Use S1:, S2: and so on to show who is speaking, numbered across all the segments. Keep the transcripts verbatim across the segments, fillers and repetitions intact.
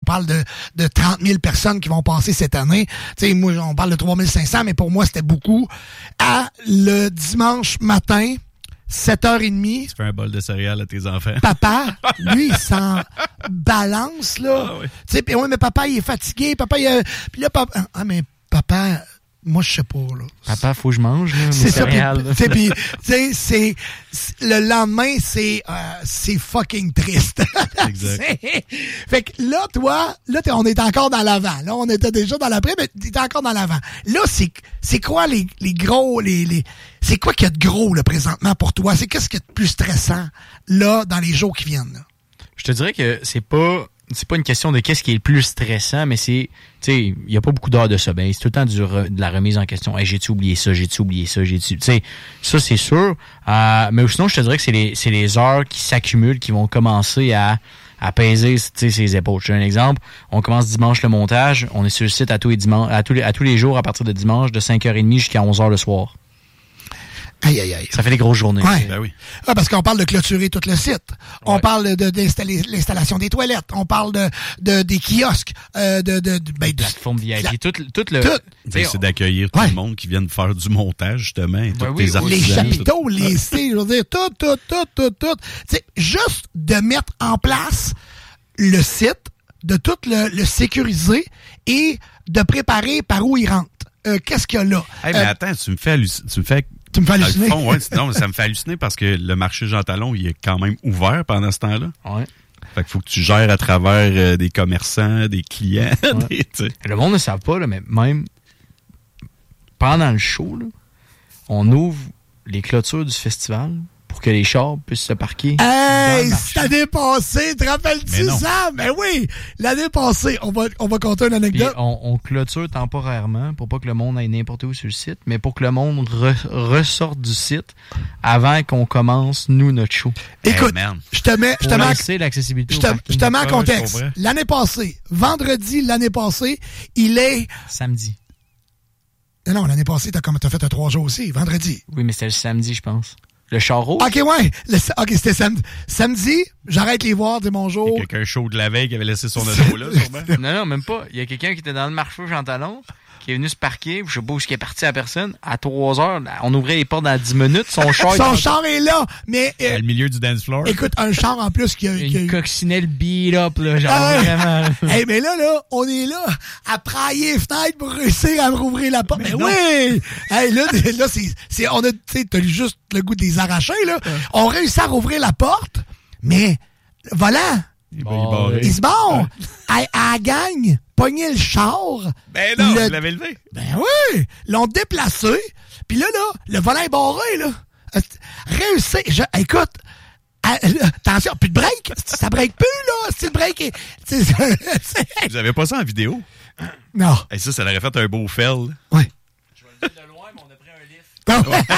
S1: parle de, de trente mille personnes qui vont passer cette année. Tu sais, moi, on parle de trois mille cinq cents, mais pour moi, c'était beaucoup. À le dimanche matin, sept heures trente.
S2: Tu fais un bol de céréales à tes enfants.
S1: Papa, lui, il s'en balance, là. Ah, oui. Tu sais, puis oui, mais papa, il est fatigué. Papa, il a... Puis là, papa... Ah, mais papa... Moi, je sais pas, là.
S3: Papa, faut que je mange, là.
S1: C'est ça, puis, tu sais, c'est, le lendemain, c'est, euh, c'est fucking triste. Exact. Fait que là, toi, là, on est encore dans l'avant. Là, on était déjà dans l'après, mais t'es encore dans l'avant. Là, c'est, c'est quoi les, les gros, les, les, c'est quoi qu'il y a de gros, là, présentement, pour toi? C'est qu'est-ce qu'il y a de plus stressant, là, dans les jours qui viennent, là?
S3: Je te dirais que c'est pas... C'est pas une question de qu'est-ce qui est le plus stressant, mais c'est, tu sais, il y a pas beaucoup d'heures de sommeil. C'est tout le temps du re, de la remise en question. Hey, j'ai-tu oublié ça, j'ai-tu oublié ça, j'ai-tu, tu sais, ça c'est sûr. Euh, mais sinon, je te dirais que c'est les, c'est les heures qui s'accumulent qui vont commencer à, à peser, tu sais, ses épaules. Je te donne un exemple. On commence dimanche le montage. On est sur le site à tous les dimanches, à tous les, à tous les jours à partir de dimanche de cinq heures trente jusqu'à onze heures le soir.
S1: Aïe, aïe, aïe.
S3: Ça fait des grosses journées.
S1: Ouais.
S2: Ben oui.
S1: Ah, parce qu'on parle de clôturer tout le site. On ouais. parle de, d'installer l'installation des toilettes. On parle de, de des kiosques, euh, de, de, de, ben, de
S3: plateforme V I P. La... Tout, tout le.
S1: Tout.
S2: Ben, c'est d'accueillir tout ouais. le monde qui vient faire du montage, justement. Et
S1: ben oui, les chapiteaux, tout. les C, je veux dire, tout, tout, tout, tout, tout. T'sais, juste de mettre en place le site, de tout le, le sécuriser et de préparer par où il rentre. Euh, qu'est-ce qu'il y a là?
S2: Hey, mais euh, attends, tu me fais halluc... tu me fais
S1: Tu me fais halluciner.
S2: Fond, ouais, non, ça me fait halluciner parce que le marché Jean Talon, il est quand même ouvert pendant ce temps-là.
S3: Ouais.
S2: Fait qu'il faut que tu gères à travers euh, des commerçants, des clients.
S3: Ouais. Des, le monde ne savent pas, là, mais même pendant le show, là, on ouvre les clôtures du festival pour que les chars puissent se parquer.
S1: Hey, l'année passée, te rappelles-tu ça? Mais oui, l'année passée, on va, on va compter une anecdote.
S3: On, on clôture temporairement pour pas que le monde aille n'importe où sur le site, mais pour que le monde re, ressorte du site avant qu'on commence, nous, notre show.
S1: Écoute,
S2: hey,
S1: je te mets, je te mets,
S3: l'accessibilité
S1: je te, je te mets en contexte. Ouais, l'année passée, vendredi, l'année passée, il est...
S3: Samedi.
S1: Non, l'année passée, t'as, comme, t'as fait un trois jours aussi, vendredi.
S3: Oui, mais c'était le samedi, je pense. Le char rouge?
S1: OK, ouais. Le, OK, c'était samedi. Samedi, j'arrête les voir, dis bonjour.
S2: Il y a quelqu'un chaud de la veille qui avait laissé son auto là, sûrement.
S3: Non, non, même pas. Il y a quelqu'un qui était dans le marché Jean Talon, qui est venu se parquer, je sais pas où il est parti à personne, à trois heures, on ouvrait les portes dans dix minutes, son char...
S1: son char est là, mais...
S2: Euh, à le milieu du dance floor.
S1: Écoute, un char en plus qui a...
S3: Une
S1: qui a...
S3: coccinelle beat up, là, genre ah, vraiment...
S1: Hey, mais là, là, on est là, à prailler les fenêtres pour réussir à me rouvrir la porte. Mais, mais oui! Hey, là, là, c'est... c'est on a, tu sais, t'as juste le goût de les arracher, là. Ouais. On réussit à rouvrir la porte, mais... Voilà!
S2: Il, bon,
S1: il se barre! À la gang, pogner le char.
S2: Ben non, le... vous l'avez levé.
S1: Ben oui! L'ont déplacé. Puis là, là, le volant est barré, là. Réussi. Je... Écoute, à... attention, plus de break. Ça break plus, là. Si le break est...
S2: Vous avez pas ça en vidéo?
S1: Non.
S2: Et ça, ça l'aurait fait un beau fell.
S1: Oui.
S3: Je vais le dire de loin, mais on a pris un lift.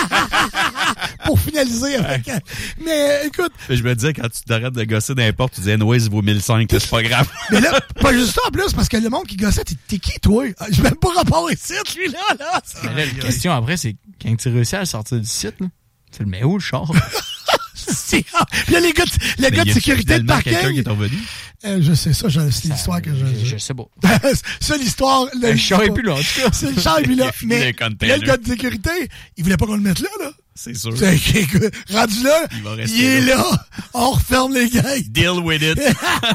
S1: Pour finaliser avec... Ouais. Mais écoute...
S2: Mais je me disais, quand tu t'arrêtes de gosser dans les portes, tu disais, Noise vaut mille cinq, c'est pas grave.
S1: Mais là, pas juste ça en plus, parce que le monde qui gossait, t'es, t'es qui, toi? J'ai même pas rapport ici, lui-là, là.
S3: Mais là, la question après, c'est quand tu réussis à le sortir du site, là, tu le mets où, le char?
S1: C'est... Puis là, les gars, les gars de sécurité de parking...
S2: quelqu'un qui est revenu?
S1: Euh, je sais ça, je, c'est ça, l'histoire que je...
S3: Je, je sais pas.
S1: C'est l'histoire...
S3: Le, le char est plus là, en tout cas.
S1: C'est le char est plus là. Mais là, le gars de sécurité, il voulait pas qu'on le mette là, là.
S2: C'est sûr.
S1: C'est, rendu là, il, il est là. là. On referme les gars.
S2: Deal with it.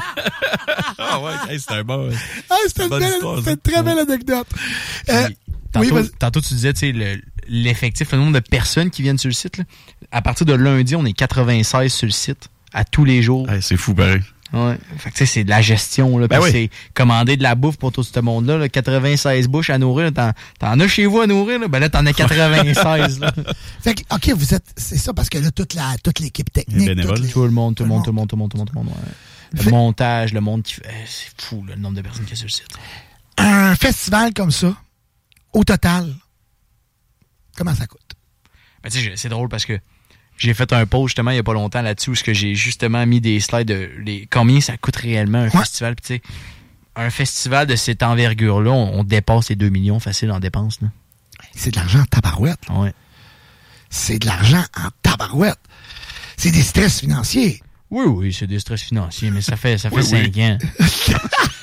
S2: Ah ouais, hey, c'est un bon...
S1: Ah, c'était une, belle, histoire, c'était une très belle anecdote. Euh,
S3: tantôt,
S1: oui,
S3: tantôt, tu disais, tu sais, le, l'effectif, le nombre de personnes qui viennent sur le site, là. À partir de lundi, on est quatre-vingt-seize sur le site, à tous les jours.
S2: Hey, c'est fou, pareil.
S3: Ouais. Fait que, tu sais, c'est de la gestion, là. Ben oui. C'est commander de la bouffe pour tout ce monde-là, là. quatre-vingt-seize bouches à nourrir, là. T'en, t'en as chez vous à nourrir, là. Ben là, t'en as quatre-vingt-seize, là.
S1: Fait que, OK, vous êtes, c'est ça, parce que là, toute la, toute l'équipe technique.
S3: Les
S1: les...
S3: Tout le monde, tout le monde, tout le monde, tout le monde, tout le monde, tout le monde, ouais. Le fait... montage, le monde qui fait, c'est fou, là, le nombre de personnes qui est sur le site.
S1: Un festival comme ça, au total, comment ça coûte?
S3: Ben, tu sais, c'est drôle parce que j'ai fait un post justement il n'y a pas longtemps là-dessus où j'ai justement mis des slides de les, combien ça coûte réellement un ouais. festival. Puis tu sais, un festival de cette envergure-là, on, on dépasse les deux millions facile en dépenses. Là.
S1: C'est de l'argent en tabarouette.
S3: Ouais.
S1: C'est de l'argent en tabarouette. C'est des stress financiers.
S3: Oui, oui, c'est des stress financiers, mais ça fait ça fait oui, cinq oui. ans.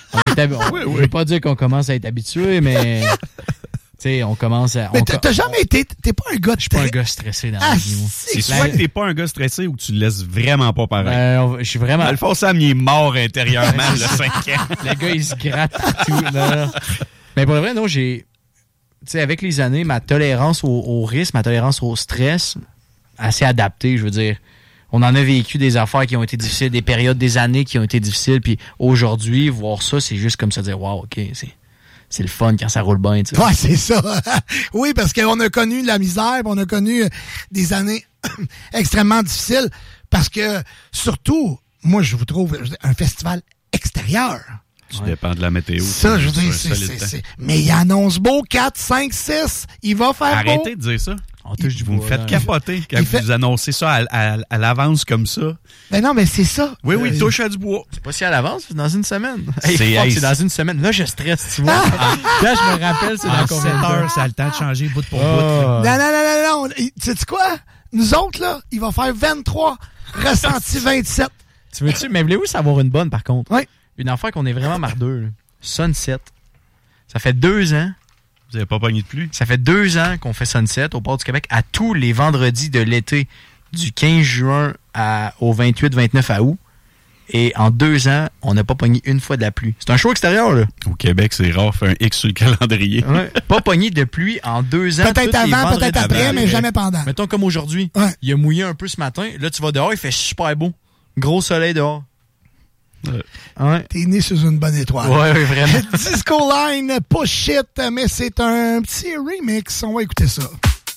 S3: hab... on...
S2: Oui, oui.
S3: Je veux pas dire qu'on commence à être habitué, mais... Tu sais, on commence à...
S1: Mais
S3: on...
S1: t'as jamais été... T'es pas un gars de...
S3: Je suis pas un gars stressé dans
S1: ah,
S3: la vie, moi.
S2: C'est soit que t'es pas un gars stressé ou que tu le laisses vraiment pas pareil.
S3: Ben, je suis vraiment...
S2: Alphonse Sam, il est mort intérieurement, le cinq ans.
S3: Le gars, il se gratte tout. Non, non. Mais pour le vrai, non, j'ai... Tu sais, avec les années, ma tolérance au, au risque, ma tolérance au stress, assez adaptée, je veux dire. On en a vécu des affaires qui ont été difficiles, des périodes, des années qui ont été difficiles, puis aujourd'hui, voir ça, c'est juste comme ça, dire, wow, OK, c'est... C'est le fun quand ça roule bien, tu sais.
S1: Ouais, c'est ça. Oui, parce qu'on a connu de la misère, on a connu des années extrêmement difficiles, parce que, surtout, moi, je vous trouve un festival extérieur.
S2: Tu
S3: ouais.
S2: dépends de la météo.
S1: Ça, je veux dire, c'est, c'est, c'est... Mais il annonce beau quatre, cinq, six. Il va faire
S2: Arrêtez
S1: beau.
S2: de dire ça.
S3: On touche du
S2: Vous me
S3: bois,
S2: faites
S3: là.
S2: capoter quand
S1: Il
S2: vous
S1: fait...
S2: annoncez ça à, à, à l'avance comme ça.
S1: Ben non, mais c'est ça.
S2: Oui, oui,
S1: euh...
S2: touche à du bois.
S3: C'est pas si à l'avance, c'est dans une semaine. Hey,
S2: C'est,
S3: fuck,
S2: hey,
S3: c'est dans une semaine. Là, je stresse, tu vois. Là, je me rappelle, c'est dans combien de temps?
S2: ça a le temps de changer bout pour
S3: Oh.
S2: bout.
S1: Non, non, non, non, non. Tu sais quoi? Nous autres, là, il va faire vingt-trois, ressenti vingt-sept.
S3: Tu veux-tu, mais voulez-vous savoir une bonne, par contre?
S1: Oui.
S3: Une affaire qu'on est vraiment mardeux, là. Sunset. Ça fait deux ans.
S2: Vous n'avez pas pogné de pluie?
S3: Ça fait deux ans qu'on fait Sunset au Port du Québec à tous les vendredis de l'été, du quinze juin à, au vingt-huit vingt-neuf août. Et en deux ans, on n'a pas pogné une fois de la pluie. C'est un show extérieur, là.
S2: Au Québec, c'est rare, fait un X sur le calendrier.
S3: Ouais. Pas pogné de pluie en deux ans.
S1: Peut-être avant, peut-être après, mais jamais pendant.
S3: Mettons comme aujourd'hui.
S1: Ouais.
S3: Il a mouillé un peu ce matin. Là, tu vas dehors, il fait super beau. Gros soleil dehors.
S2: Ouais.
S3: Ouais.
S1: T'es né sur une bonne étoile.
S3: Ouais, ouais, vraiment.
S1: Disco Line, push it, mais c'est un petit remix. On va écouter ça.